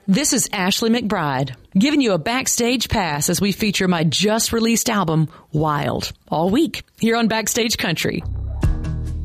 This is Ashley McBride, giving you a backstage pass as we feature my just released album, Wild, all week here on Backstage Country.